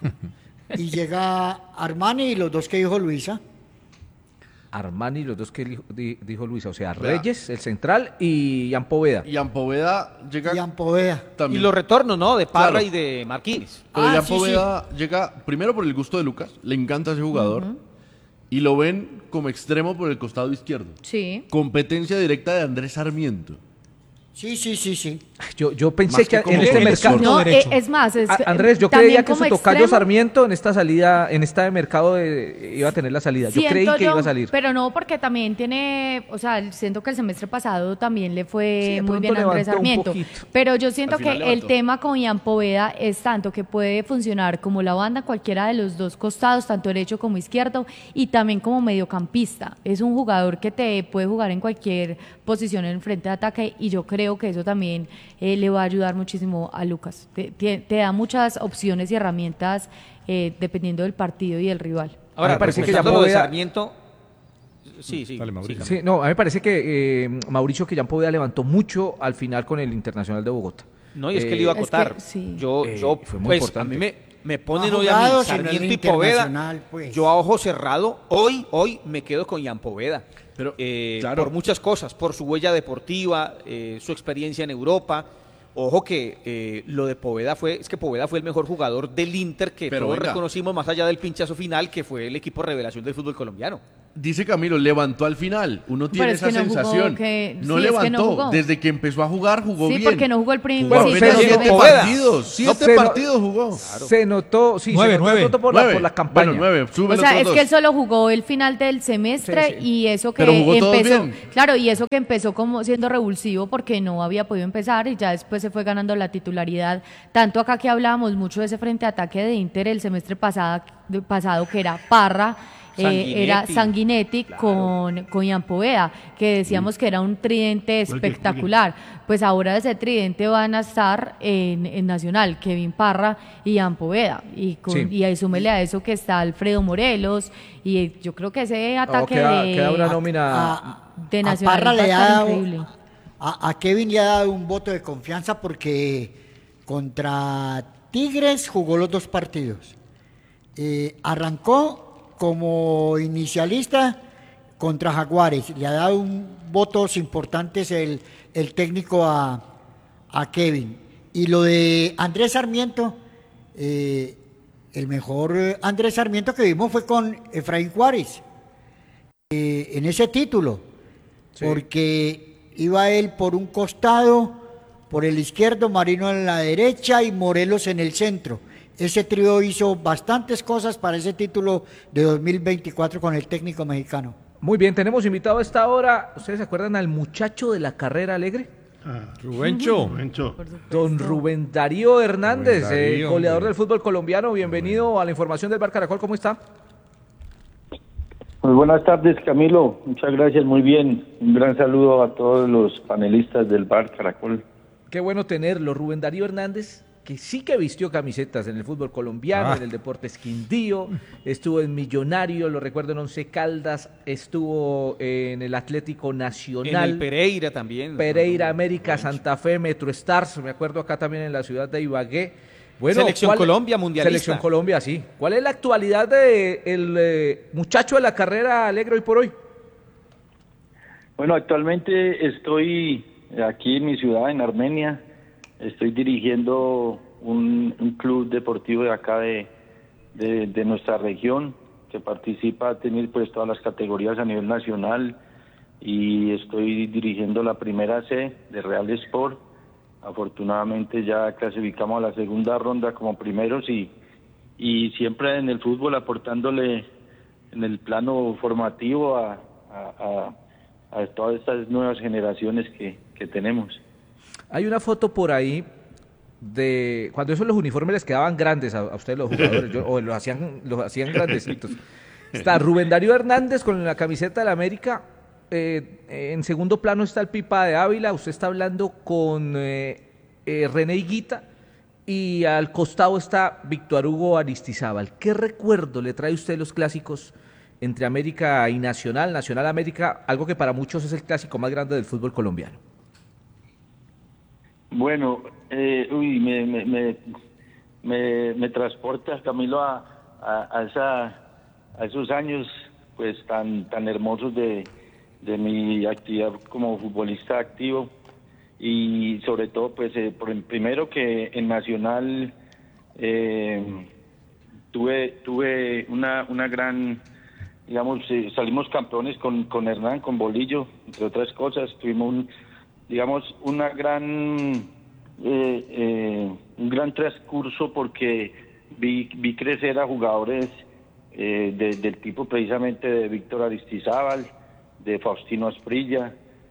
Speaker 8: Y llega Armani y los dos que dijo Luisa.
Speaker 1: Armani, los dos que dijo, di- dijo Luisa, o sea,
Speaker 5: Vea.
Speaker 1: Reyes, el central, y Ian Poveda.
Speaker 5: Y Ampoveda llega
Speaker 8: Y Ampoveda.
Speaker 7: Y
Speaker 5: también.
Speaker 7: los retornos, ¿no? De Parra
Speaker 5: Claro.
Speaker 7: y de Marquínez.
Speaker 5: Pero
Speaker 8: Ah,
Speaker 5: ya
Speaker 8: sí,
Speaker 5: Poveda llega primero por el gusto de Lucas, le encanta ese jugador, y lo ven como extremo por el costado izquierdo.
Speaker 3: Sí.
Speaker 5: Competencia directa de Andrés Sarmiento.
Speaker 8: Sí, sí, sí, sí.
Speaker 1: Yo, yo pensé
Speaker 5: Más
Speaker 1: que,
Speaker 5: que
Speaker 1: en
Speaker 5: como
Speaker 1: este
Speaker 5: defensor.
Speaker 1: mercado...
Speaker 3: No, eh, es más, es,
Speaker 1: A- Andrés, yo
Speaker 3: también
Speaker 1: creía que
Speaker 3: como
Speaker 1: su tocayo
Speaker 3: extremo,
Speaker 1: Sarmiento en esta salida, en esta de mercado de- iba a tener la salida. Yo
Speaker 3: siento
Speaker 1: creí que
Speaker 3: yo,
Speaker 1: iba a salir.
Speaker 3: Pero no, porque también tiene, o sea, siento que el semestre pasado también le
Speaker 1: Sí,
Speaker 3: fue
Speaker 1: de
Speaker 3: muy
Speaker 1: pronto
Speaker 3: bien a Andrés
Speaker 1: levantó un
Speaker 3: Sarmiento.
Speaker 1: poquito.
Speaker 3: Pero yo siento
Speaker 5: Al
Speaker 3: que
Speaker 5: final
Speaker 3: el
Speaker 5: levantó.
Speaker 3: tema con Ian Poveda es tanto que puede funcionar como la banda cualquiera de los dos costados, tanto derecho como izquierdo, y también como mediocampista. Es un jugador que te puede jugar en cualquier posición en el frente de ataque, y yo creo que eso también eh, le va a ayudar muchísimo a Lucas. Te, te- te da muchas opciones y herramientas eh, dependiendo del partido y del rival.
Speaker 7: Ahora,
Speaker 1: me parece que
Speaker 7: recordando
Speaker 1: ya
Speaker 7: lo de
Speaker 1: Poveda-
Speaker 7: Sarmiento. Sí, sí.
Speaker 11: Dale, Mauricio.
Speaker 7: sí.
Speaker 1: Sí, no, a mí me parece que eh, Mauricio Quillán Poveda levantó mucho al final con el Internacional de Bogotá.
Speaker 7: No, y es que
Speaker 1: Eh,
Speaker 7: le iba a
Speaker 3: Es que,
Speaker 7: acotar.
Speaker 3: sí.
Speaker 7: Yo,
Speaker 1: Eh,
Speaker 7: yo
Speaker 1: fue muy
Speaker 7: pues,
Speaker 1: importante.
Speaker 7: a mí me, me ponen
Speaker 8: Ha
Speaker 7: hoy a mí
Speaker 8: jugado, si no es
Speaker 7: Sarmiento
Speaker 8: el
Speaker 7: y Poveda.
Speaker 8: internacional, pues.
Speaker 7: Yo a ojo cerrado, hoy, hoy me quedo con Ian Poveda.
Speaker 5: Pero,
Speaker 7: Eh,
Speaker 5: claro.
Speaker 7: Por muchas cosas, por su huella deportiva, eh, su experiencia en Europa. Ojo que eh, lo de Poveda fue, es que Poveda fue el mejor jugador del Inter que
Speaker 5: Pero
Speaker 7: todos
Speaker 5: venga.
Speaker 7: reconocimos más allá del pinchazo final, que fue el equipo revelación del fútbol colombiano.
Speaker 5: Dice Camilo, levantó al final. Uno tiene
Speaker 3: es
Speaker 5: esa
Speaker 3: que no jugó,
Speaker 5: sensación.
Speaker 3: que-
Speaker 5: no
Speaker 3: sí, es que
Speaker 5: levantó.
Speaker 3: no jugó.
Speaker 5: Desde que empezó a jugar, jugó
Speaker 3: Sí,
Speaker 5: bien.
Speaker 3: porque no jugó el primer
Speaker 5: Jugó
Speaker 3: sí,
Speaker 5: apenas
Speaker 3: pero
Speaker 5: siete
Speaker 3: yo-
Speaker 7: Poveda.
Speaker 5: partidos. Siete
Speaker 1: se no-
Speaker 5: partidos jugó.
Speaker 1: Se notó, sí,
Speaker 6: Nueve,
Speaker 1: se notó
Speaker 6: nueve.
Speaker 1: de pronto por, la,
Speaker 5: Nueve.
Speaker 1: por la campaña.
Speaker 5: Bueno, nueve. Sube
Speaker 3: O
Speaker 5: los
Speaker 3: sea,
Speaker 5: otros
Speaker 3: es
Speaker 5: dos.
Speaker 3: que él solo jugó el final del semestre
Speaker 1: Sí, sí.
Speaker 3: y eso que
Speaker 5: Pero jugó todos
Speaker 3: empezó,
Speaker 5: bien.
Speaker 3: claro, y eso que empezó como siendo revulsivo porque no había podido empezar y ya después se fue ganando la titularidad. Tanto acá que hablábamos mucho de ese frente ataque de Inter el semestre pasado, pasado que era Parra, eh,
Speaker 7: Sanguinetti.
Speaker 3: era Sanguinetti con, con Ian Poveda, que decíamos que era un tridente espectacular. Pues ahora de ese tridente van a estar en, en Nacional, Kevin Parra y Ian Poveda. Y, con,
Speaker 1: Sí.
Speaker 3: y ahí súmele a eso que está Alfredo Morelos. Y eh, yo creo que ese ataque
Speaker 1: queda-
Speaker 3: de,
Speaker 1: queda una nómina-
Speaker 8: A,
Speaker 3: de
Speaker 8: a
Speaker 3: Nacional
Speaker 8: Parra
Speaker 3: va a
Speaker 8: le ha
Speaker 3: estar
Speaker 8: dado-
Speaker 3: increíble.
Speaker 8: a, a Kevin le ha dado un voto de confianza porque contra Tigres jugó los dos partidos. Eh, arrancó como inicialista contra Jaguares. Le ha dado un, votos importantes el, el técnico a, a Kevin. Y lo de Andrés Sarmiento, eh, el mejor eh, Andrés Sarmiento que vimos fue con Efraín Juárez, eh, en ese título, porque iba él por un costado, por el izquierdo, Marino en la derecha y Morelos en el centro. Ese trío hizo bastantes cosas para ese título de dos mil veinticuatro con el técnico mexicano.
Speaker 1: Muy bien, tenemos invitado a esta hora. ¿Ustedes se acuerdan al muchacho de la carrera alegre?
Speaker 11: Rubencho.
Speaker 2: Mencho.
Speaker 1: Don Rubén Darío Hernández,
Speaker 11: Rubén Darío,
Speaker 1: eh, goleador
Speaker 11: hombre.
Speaker 1: del fútbol colombiano. Bienvenido a la información del Bar Caracol. ¿Cómo está?
Speaker 12: Muy buenas tardes, Camilo. Muchas gracias, muy bien. Un gran saludo a todos los panelistas del Bar Caracol.
Speaker 1: Qué bueno tenerlo. Rubén Darío Hernández, que sí que vistió camisetas en el fútbol colombiano,
Speaker 11: Ah.
Speaker 1: en el Deportes Quindío, estuvo en Millonario, lo recuerdo en Once Caldas, estuvo en el Atlético
Speaker 7: En
Speaker 1: Nacional.
Speaker 7: el Pereira también.
Speaker 1: Pereira, América, Santa Fe, Metro Stars, me acuerdo acá también en la ciudad de Ibagué. Bueno,
Speaker 7: Selección
Speaker 1: ¿cuál-
Speaker 7: Colombia, mundialista.
Speaker 1: Selección Colombia, sí. ¿Cuál es la actualidad del de el, eh, muchacho de la carrera alegre hoy por hoy?
Speaker 12: Bueno, actualmente estoy aquí en mi ciudad, en Armenia. Estoy dirigiendo un, un club deportivo de acá de, de, de nuestra región que participa, a tener pues todas las categorías a nivel nacional, y estoy dirigiendo la primera C de Real Sport. Afortunadamente ya clasificamos a la segunda ronda como primeros y, y siempre en el fútbol aportándole en el plano formativo a, a, a, a todas estas nuevas generaciones que, que tenemos.
Speaker 1: Hay una foto por ahí de cuando esos los uniformes les quedaban grandes a, a ustedes los jugadores, yo- o los hacían, los hacían grandecitos. Está Rubén Darío Hernández con la camiseta del América. Eh, en segundo plano está el Pipa de Ávila. Usted está hablando con eh, eh, René Higuita. Y al costado está Víctor Hugo Aristizábal. ¿Qué recuerdo le trae usted los clásicos entre América y Nacional? Nacional América, algo que para muchos es el clásico más grande del fútbol colombiano.
Speaker 12: Bueno, eh, uy, me, me, me, me, me transporta, Camilo, a, a, a, esa, a esos años pues tan, tan hermosos de, de mi actividad como futbolista activo, y sobre todo pues eh, por- primero que en Nacional eh, tuve tuve una, una gran, digamos, eh, salimos campeones con, con Hernán, con Bolillo, entre otras cosas. Tuvimos un, digamos, una gran eh, eh, un gran transcurso porque vi, vi crecer a jugadores eh, de, del tipo precisamente de Víctor Aristizábal, de Faustino Asprilla,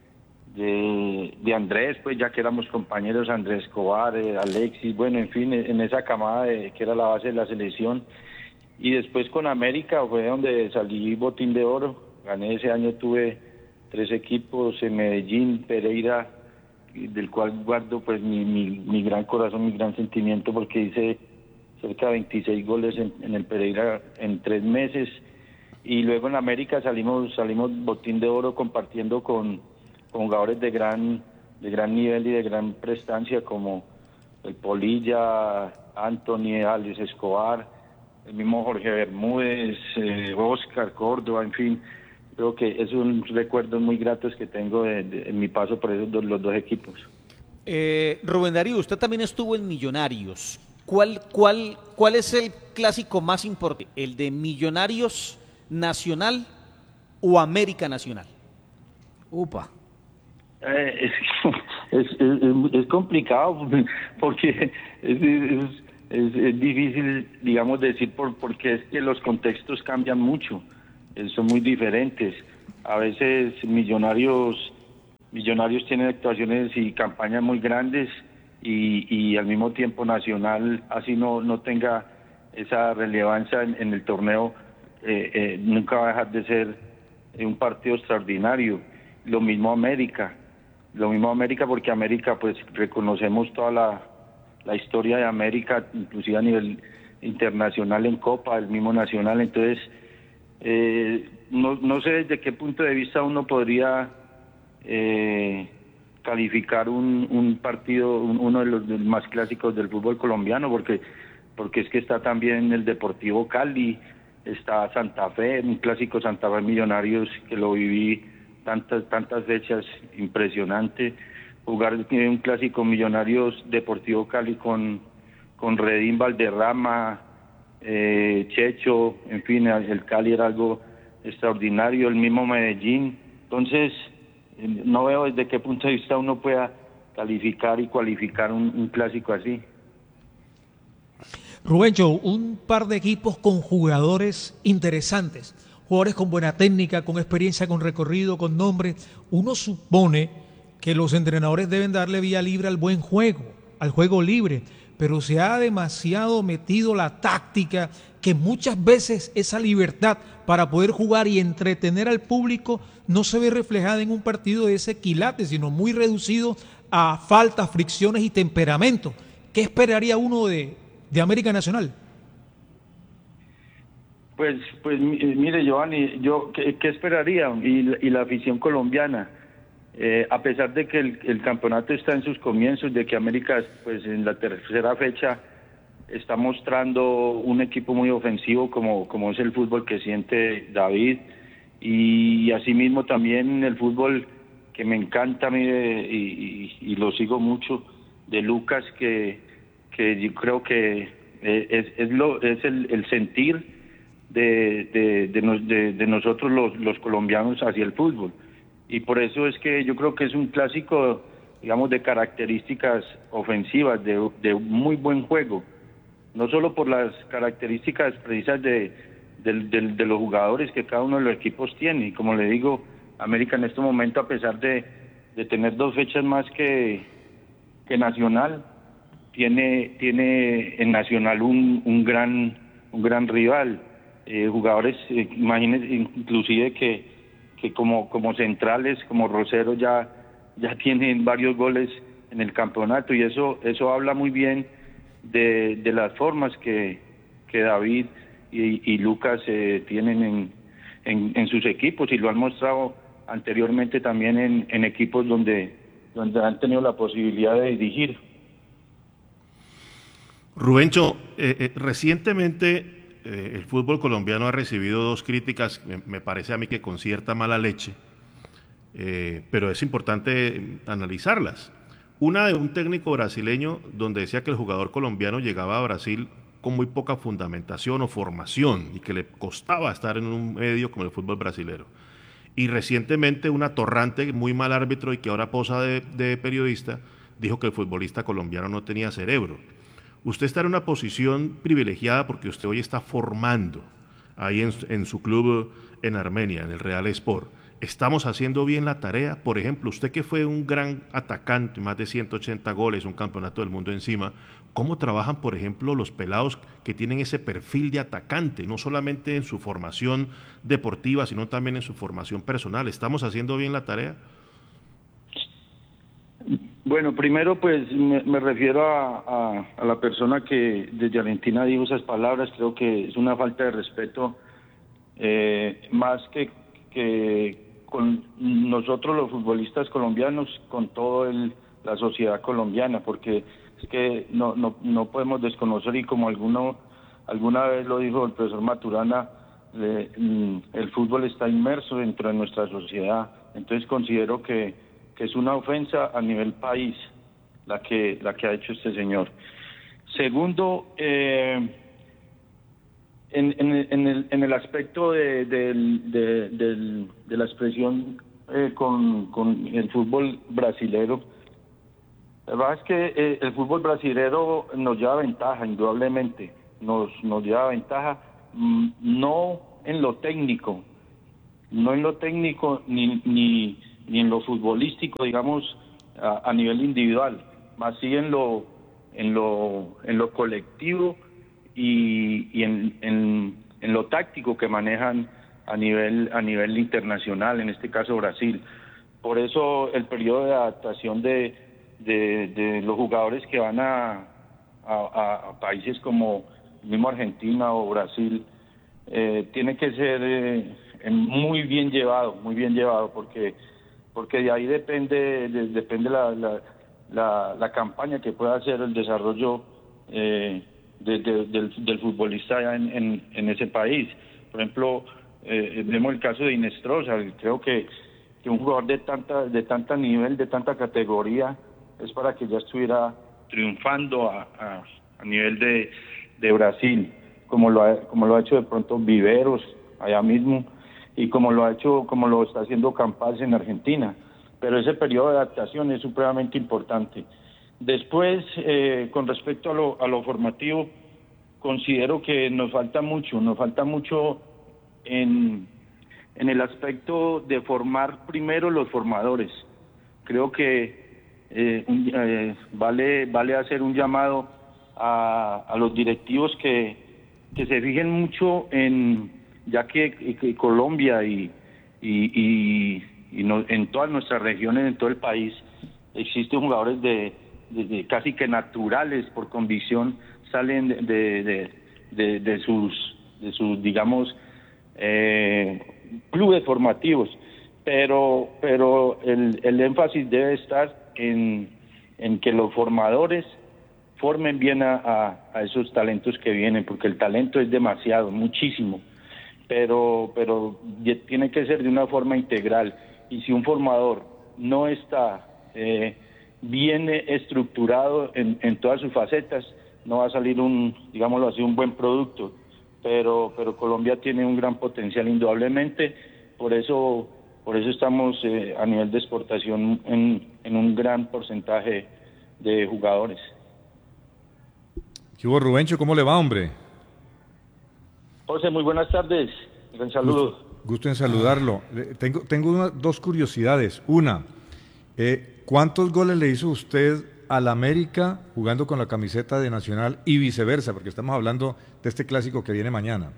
Speaker 12: de, de Andrés, pues ya que éramos compañeros, Andrés Escobar, eh, Alexis, bueno, en fin, en esa camada de, que era la base de la selección. Y después con América fue donde salí botín de oro, gané ese año, tuve tres equipos en Medellín, Pereira, del cual guardo pues mi, mi, mi gran corazón, mi gran sentimiento, porque hice cerca de veintiséis goles en, en el Pereira en tres meses. Y luego en América salimos salimos botín de oro compartiendo con, con jugadores de gran de gran nivel y de gran prestancia como el Polilla, Anthony, Alex Escobar, el mismo Jorge Bermúdez, eh, Oscar Córdoba, en fin. Creo que es un recuerdo muy gratos que tengo de, de, en mi paso por esos dos, los dos equipos.
Speaker 7: Eh, Rubén Darío, usted también estuvo en Millonarios. ¿Cuál, cuál, cuál es el clásico más importante? ¿El de Millonarios Nacional o América Nacional?
Speaker 1: Upa.
Speaker 12: Eh, es, es, es, es complicado porque es, es, es, es difícil, digamos, decir por, porque es que los contextos cambian mucho. Son muy diferentes. A veces Millonarios Millonarios tienen actuaciones y campañas muy grandes y, y al mismo tiempo Nacional, así no, no tenga esa relevancia en, en el torneo, eh, eh, nunca va a dejar de ser un partido extraordinario. Lo mismo América, lo mismo América porque América, pues reconocemos toda la, la historia de América, inclusive a nivel internacional en Copa, el mismo Nacional, entonces Eh, no, no sé desde qué punto de vista uno podría eh, calificar un, un partido, un, uno de los, de los más clásicos del fútbol colombiano, porque porque es que está también el Deportivo Cali, está Santa Fe, un clásico Santa Fe Millonarios que lo viví tantas tantas fechas, impresionante. Jugar un clásico Millonarios Deportivo Cali con, con Redín Valderrama, Eh, Checho, en fin, el Cali era algo extraordinario, el mismo Medellín. Entonces, no veo desde qué punto de vista uno pueda calificar y cualificar un, un clásico así.
Speaker 6: Rubencho, un par de equipos con jugadores interesantes, jugadores con buena técnica, con experiencia, con recorrido, con nombre. Uno supone que los entrenadores deben darle vía libre al buen juego, al juego libre, pero se ha demasiado metido la táctica, que muchas veces esa libertad para poder jugar y entretener al público no se ve reflejada en un partido de ese quilate, sino muy reducido a faltas, fricciones y temperamento. ¿Qué esperaría uno de, de América Nacional?
Speaker 12: Pues, pues mire, Giovanni, yo ¿qué, qué esperaría? Y, y la afición colombiana. Eh, a pesar de que el, el campeonato está en sus comienzos, de que América, pues en la tercera fecha está mostrando un equipo muy ofensivo como, como es el fútbol que siente David, y, y asimismo también el fútbol que me encanta a mí de, y, y, y lo sigo mucho, de Lucas, que, que yo creo que es, es, lo, es el, el sentir de, de, de, nos, de, de nosotros los, los colombianos hacia el fútbol. Y por eso es que yo creo que es un clásico, digamos, de características ofensivas, de, de muy buen juego. No solo por las características precisas de, de, de, de los jugadores que cada uno de los equipos tiene. Y como le digo, América en este momento, a pesar de, de tener dos fechas más que, que Nacional, tiene, tiene en Nacional un, un, gran, un gran rival. Eh, jugadores, eh, imagínense, inclusive que que como como centrales, como Rosero ya ya tienen varios goles en el campeonato, y eso eso habla muy bien de, de las formas que, que David y, y Lucas eh, tienen en, en, en sus equipos, y lo han mostrado anteriormente también en, en equipos donde, donde han tenido la posibilidad de dirigir.
Speaker 2: Rubencho, eh, eh, recientemente el fútbol colombiano ha recibido dos críticas, me, me parece a mí que con cierta mala leche, eh, pero es importante analizarlas. Una de un técnico brasileño donde decía que el jugador colombiano llegaba a Brasil con muy poca fundamentación o formación y que le costaba estar en un medio como el fútbol brasilero. Y recientemente una Torrante, muy mal árbitro y que ahora posa de, de periodista, dijo que el futbolista colombiano no tenía cerebro. Usted está en una posición privilegiada porque usted hoy está formando ahí en, en su club en Armenia, en el Real Sport. ¿Estamos haciendo bien la tarea? Por ejemplo, usted que fue un gran atacante, más de ciento ochenta goles, un campeonato del mundo encima, ¿cómo trabajan, por ejemplo, los pelados que tienen ese perfil de atacante, no solamente en su formación deportiva, sino también en su formación personal? ¿Estamos haciendo bien la tarea?
Speaker 12: Bueno, primero pues me, me refiero a, a, a la persona que desde Argentina dijo esas palabras. Creo que es una falta de respeto, eh, más que, que con nosotros los futbolistas colombianos, con toda la sociedad colombiana, porque es que no, no, no podemos desconocer, y como alguno alguna vez lo dijo el profesor Maturana, le, el fútbol está inmerso dentro de nuestra sociedad. Entonces considero que que es una ofensa a nivel país la que la que ha hecho este señor. Segundo, eh, en, en, en, el, en el aspecto de, de, de, de, de la expresión eh, con, con el fútbol brasilero, la verdad es que eh, el fútbol brasilero nos lleva ventaja, indudablemente, nos, nos lleva ventaja, mmm, no en lo técnico, no en lo técnico ni... ni ni en lo futbolístico, digamos, a, a nivel individual, más sí en lo en lo en lo colectivo y, y en, en, en lo táctico que manejan a nivel a nivel internacional, en este caso Brasil. Por eso el periodo de adaptación de, de, de los jugadores que van a, a, a países como mismo Argentina o Brasil eh, tiene que ser eh, muy bien llevado, muy bien llevado, porque porque de ahí depende de, depende la, la, la, la campaña que pueda hacer el desarrollo eh, de, de, del, del futbolista allá en, en, en ese país. Por ejemplo, eh, vemos el caso de Inestrosa. Creo que, que un jugador de tanta de tanta nivel, de tanta categoría, es para que ya estuviera triunfando a, a, a nivel de, de Brasil, como lo ha, como lo ha hecho de pronto Viveros allá mismo, y como lo ha hecho, como lo está haciendo Campas en Argentina. Pero ese periodo de adaptación es supremamente importante. Después, eh, con respecto a lo, a lo formativo, considero que nos falta mucho, nos falta mucho en, en el aspecto de formar primero los formadores. Creo que eh, un, eh, vale, vale hacer un llamado a, a los directivos que, que se fijen mucho en... ya que, que Colombia y, y, y, y no, en todas nuestras regiones, en todo el país, existen jugadores de, de, de casi que naturales, por convicción, salen de, de, de, de sus, de sus, digamos, eh, clubes formativos, pero, pero el, el énfasis debe estar en, en que los formadores formen bien a, a, a esos talentos que vienen, porque el talento es demasiado, muchísimo. pero pero tiene que ser de una forma integral, y si un formador no está eh, bien estructurado en, en todas sus facetas, no va a salir un, digámoslo así, un buen producto. Pero pero Colombia tiene un gran potencial, indudablemente. Por eso por eso estamos eh, a nivel de exportación en, en un gran porcentaje de jugadores.
Speaker 11: ¿Qué hubo, Rubencho? ¿Cómo le va, hombre?
Speaker 12: José, muy buenas tardes. Un saludo.
Speaker 11: Gusto, gusto en saludarlo. Tengo, tengo una, dos curiosidades. Una, eh, ¿cuántos goles le hizo usted al América jugando con la camiseta de Nacional y viceversa? Porque estamos hablando de este clásico que viene mañana.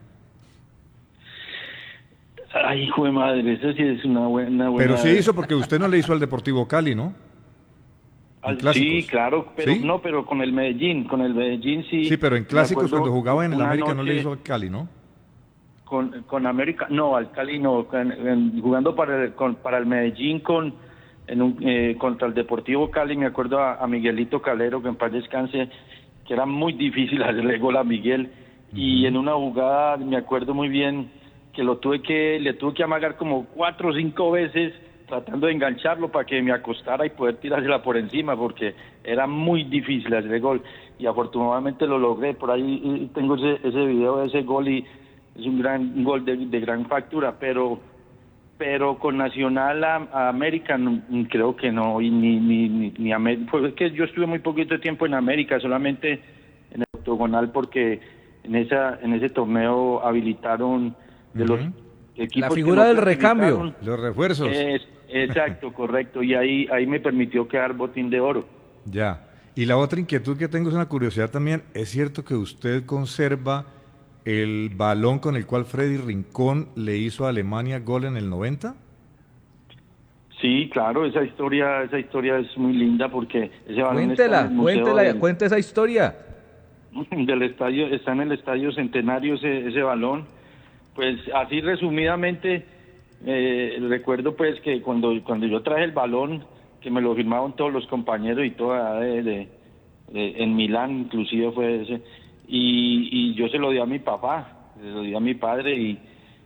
Speaker 12: Ay, hijo de madre, eso sí es una buena... buena...
Speaker 11: Pero sí hizo, porque usted no le hizo al Deportivo Cali, ¿no?
Speaker 12: Al, sí, claro, pero ¿sí? No, pero con el Medellín, con el Medellín sí...
Speaker 11: Sí, pero en clásicos cuando jugaba en el América no le hizo al Cali, ¿no?
Speaker 12: Con, con América, no, al Cali no, en, en, jugando para el, con, para el Medellín con en un, eh, contra el Deportivo Cali, me acuerdo a, a Miguelito Calero, que en paz descanse, que era muy difícil hacerle gol a Miguel, uh-huh. Y en una jugada, me acuerdo muy bien, que lo tuve que, le tuve que amagar como cuatro o cinco veces, tratando de engancharlo para que me acostara y poder tirársela por encima, porque era muy difícil hacerle gol, y afortunadamente lo logré. Por ahí tengo ese, ese video de ese gol, y es un gran un gol de, de gran factura, pero pero con Nacional a, a América no, creo que no, y ni, ni, ni, ni América, pues es que yo estuve muy poquito tiempo en América, solamente en el octogonal, porque en esa en ese torneo habilitaron de los
Speaker 1: Uh-huh.
Speaker 12: equipos
Speaker 1: La figura
Speaker 12: que no
Speaker 1: del recambio.
Speaker 12: clasificaron.
Speaker 11: Los refuerzos.
Speaker 12: Es- exacto, correcto, y ahí ahí me permitió quedar botín de oro.
Speaker 11: Ya. Y la otra inquietud que tengo es una curiosidad también. ¿Es cierto que usted conserva el balón con el cual Freddy Rincón le hizo a Alemania gol en el noventa?
Speaker 12: Sí, claro, esa historia esa historia es muy linda porque ese balón está en
Speaker 1: Cuéntela,
Speaker 12: el museo
Speaker 1: cuéntela,
Speaker 12: del-
Speaker 1: cuente esa historia.
Speaker 12: del estadio, está en el estadio Centenario ese, ese balón. Pues así resumidamente, eh, recuerdo pues que cuando, cuando yo traje el balón, que me lo firmaron todos los compañeros y toda de, de- de- en Milán inclusive fue ese, y, y yo se lo di a mi papá, se lo di a mi padre y,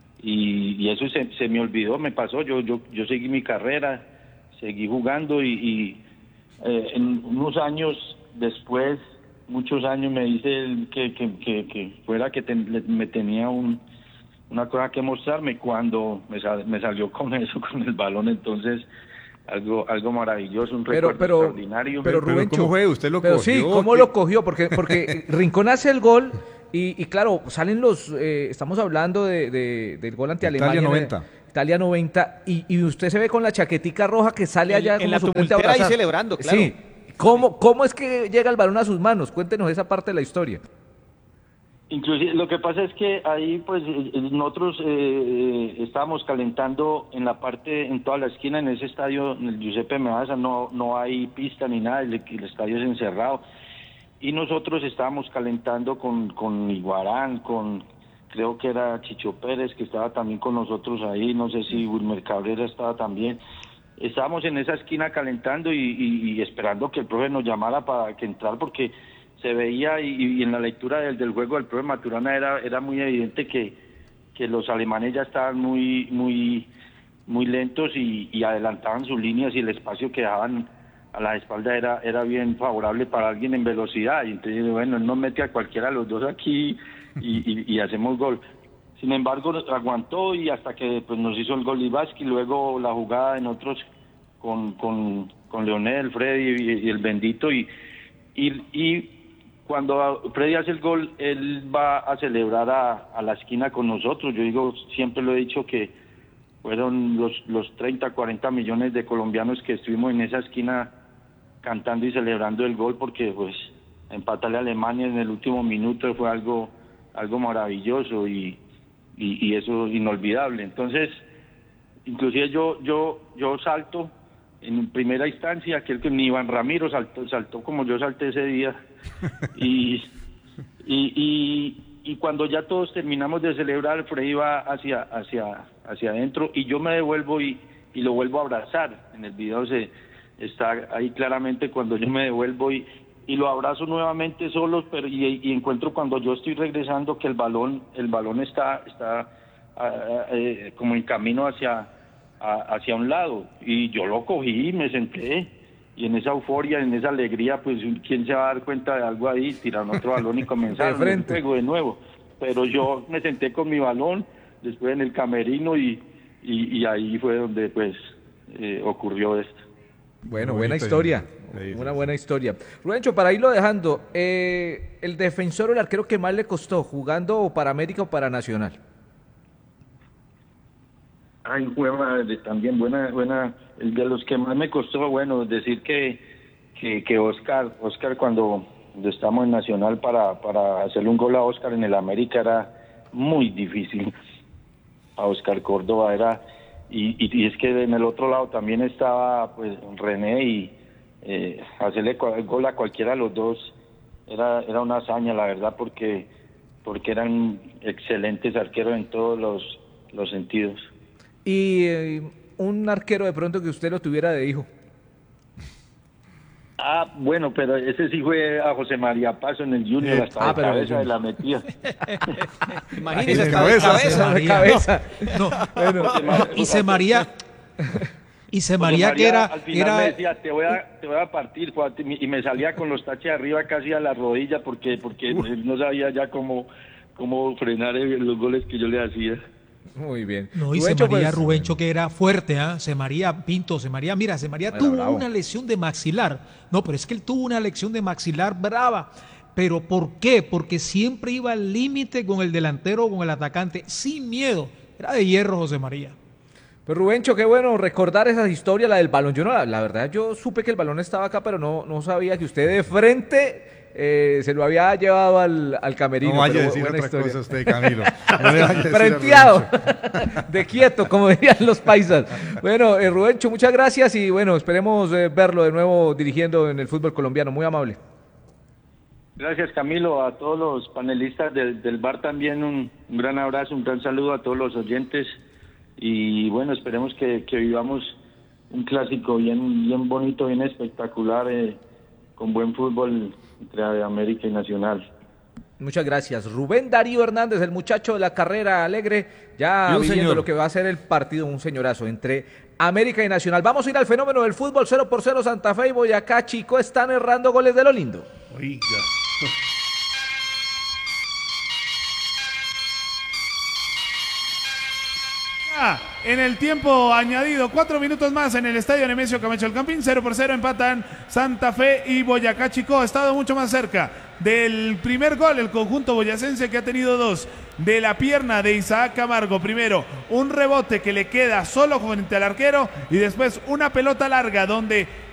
Speaker 12: y, y eso se, se me olvidó, me pasó, yo, yo, yo seguí mi carrera, seguí jugando y, y eh, en unos años después, muchos años me dice él que, que, que, que fuera que ten- le- me tenía un, una cosa que mostrarme cuando me, sal- me salió con eso, con el balón, entonces algo algo maravilloso, un
Speaker 1: Pero,
Speaker 12: recuerdo
Speaker 1: pero,
Speaker 12: extraordinario.
Speaker 1: pero
Speaker 11: Pero
Speaker 1: Rubencho,
Speaker 11: ¿cómo fue? ¿Usted lo
Speaker 1: pero
Speaker 11: cogió?
Speaker 1: sí, ¿cómo
Speaker 11: ¿Qué?
Speaker 1: lo cogió? Porque, porque Rincón hace el gol y, y claro, salen los, eh, estamos hablando de, de- del gol ante
Speaker 11: Italia
Speaker 1: Alemania. en el-
Speaker 11: noventa.
Speaker 1: Italia noventa, y, y usted se ve con la chaquetica roja que sale
Speaker 7: En-
Speaker 1: allá
Speaker 7: en
Speaker 1: como
Speaker 7: la
Speaker 1: suplente a
Speaker 7: tumultera ahí
Speaker 1: abrazar.
Speaker 7: celebrando, claro.
Speaker 1: Sí. ¿Cómo, ¿Cómo es que llega el balón a sus manos? Cuéntenos esa parte de la historia.
Speaker 12: Inclusive lo que pasa es que ahí pues eh, nosotros eh, eh, estábamos calentando en la parte, en toda la esquina, en ese estadio, en el Giuseppe Meazza, no no hay pista ni nada, el, el estadio es encerrado, y nosotros estábamos calentando con, con Iguarán, con, creo que era Chicho Pérez, que estaba también con nosotros ahí, no sé si Wilmer Cabrera estaba también. Estábamos en esa esquina calentando y, y- y esperando que el profe nos llamara para que entrar, porque se veía y, y en la lectura del, del juego del profe Maturana era era muy evidente que, que los alemanes ya estaban muy muy muy lentos y, y adelantaban sus líneas, y el espacio que dejaban a la espalda era era bien favorable para alguien en velocidad, y entonces bueno, él nos mete a cualquiera de los dos aquí y, y- y hacemos gol. Sin embargo, aguantó y hasta que pues, nos hizo el gol Libaski, luego la jugada de nosotros con, con, con Leonel, Freddy y, y el bendito, y, y, y cuando Freddy hace el gol, él va a celebrar a, a la esquina con nosotros. Yo digo, siempre lo he dicho que fueron los, los treinta, cuarenta millones de colombianos que estuvimos en esa esquina cantando y celebrando el gol, porque pues empatarle a Alemania en el último minuto fue algo, algo maravilloso y Y, y eso es inolvidable. Entonces, inclusive yo yo yo salto en primera instancia, aquel que ni Iván Ramiro saltó, saltó como yo salté ese día, y, y, y, y cuando ya todos terminamos de celebrar, Freddy va hacia, hacia, hacia adentro y yo me devuelvo y, y lo vuelvo a abrazar. En el video se está ahí claramente cuando yo me devuelvo y y lo abrazo nuevamente solo, pero y, y encuentro cuando yo estoy regresando que el balón el balón está está ah, eh, como en camino hacia a- hacia un lado, y yo lo cogí y me senté, y en esa euforia, en esa alegría, pues quién se va a dar cuenta de algo ahí, tiraron otro balón y comenzaron
Speaker 1: De
Speaker 12: el
Speaker 1: frente.
Speaker 12: juego de nuevo, pero yo me senté con mi balón después en el camerino y y, y ahí fue donde pues eh, ocurrió esto.
Speaker 1: Bueno,
Speaker 11: Muy
Speaker 1: buena
Speaker 11: bonito,
Speaker 1: historia.
Speaker 11: sí.
Speaker 1: Una buena historia. Rubencho, para irlo dejando, eh, el defensor o el arquero que más le costó, jugando o para América o para Nacional.
Speaker 12: Ay, fue madre, también buena, buena, el de los que más me costó, bueno, decir que, que, que Oscar, Oscar cuando, cuando estamos en Nacional para, para hacerle un gol a Oscar en el América era muy difícil, a Oscar Córdoba era, y, y, y es que en el otro lado también estaba pues René, y eh, hacerle cua- gol a cualquiera de los dos era, era una hazaña, la verdad, porque, porque eran excelentes arqueros en todos los, los sentidos.
Speaker 1: Y eh, un arquero de pronto que usted lo tuviera de hijo.
Speaker 12: Ah, bueno, pero ese sí fue a José María Paso en el Junior,
Speaker 11: Eh,
Speaker 12: hasta
Speaker 1: ah,
Speaker 12: de
Speaker 1: pero
Speaker 12: cabeza
Speaker 1: el
Speaker 12: de la metía.
Speaker 7: Imagínese,
Speaker 11: de
Speaker 7: hasta de
Speaker 11: cabeza,
Speaker 7: cabeza.
Speaker 6: María.
Speaker 1: de cabeza.
Speaker 6: No,
Speaker 1: Bueno,
Speaker 6: no, y se María, y se María que era,
Speaker 12: Al final
Speaker 6: era
Speaker 12: me decía, te voy a, te voy a partir, Juan", y me salía con los taches arriba casi a la rodilla porque porque él no sabía ya cómo, cómo frenar el- los goles que yo le hacía.
Speaker 1: Muy bien.
Speaker 6: No, y se
Speaker 1: Rubencho,
Speaker 6: María
Speaker 1: pues,
Speaker 6: Rubencho, que era fuerte, ¿ah? Se María Pinto, se María, mira, se María
Speaker 1: Era
Speaker 6: tuvo
Speaker 1: bravo.
Speaker 6: una lesión de maxilar. No, pero es que él tuvo una lesión de maxilar brava. ¿Pero por qué? Porque siempre iba al límite con el delantero o con el atacante, sin miedo. Era de hierro José María.
Speaker 1: Pues Rubencho, qué bueno recordar esa historia, la del balón. Yo no, la, la verdad, yo supe que el balón estaba acá, pero no, no sabía que usted de frente eh, se lo había llevado al, al camerino.
Speaker 11: No vaya
Speaker 1: pero
Speaker 11: a decir
Speaker 1: buena
Speaker 11: otra
Speaker 1: historia.
Speaker 11: cosa usted, Camilo. No le vaya a decir a
Speaker 1: Frenteado,
Speaker 11: Rubencho.
Speaker 1: de quieto, como dirían los paisas. Bueno, eh, Rubencho, muchas gracias y bueno, esperemos eh, verlo de nuevo dirigiendo en el fútbol colombiano. Muy amable.
Speaker 12: Gracias, Camilo. A todos los panelistas del, del bar también un, un gran abrazo, un gran saludo a todos los oyentes. Y bueno, esperemos que, que vivamos un clásico bien, bien bonito, bien espectacular, eh, con buen fútbol entre América y Nacional.
Speaker 1: Muchas gracias. Rubén Darío Hernández, el muchacho de la carrera alegre, ya
Speaker 11: Y un
Speaker 1: viviendo
Speaker 11: señor.
Speaker 1: lo que va a ser el partido, un señorazo entre América y Nacional. Vamos a ir al fenómeno del fútbol, cero por cero, Santa Fe y Boyacá, Chico, están errando goles de lo lindo.
Speaker 2: Oiga.
Speaker 9: En el tiempo añadido, cuatro minutos más en el estadio Nemesio Camacho del Campín, cero por cero empatan Santa Fe y Boyacá Chico. Ha estado mucho más cerca del primer gol el conjunto boyacense, que ha tenido dos, de la pierna de Isaac Camargo. Primero, un rebote que le queda solo frente al arquero y después una pelota larga donde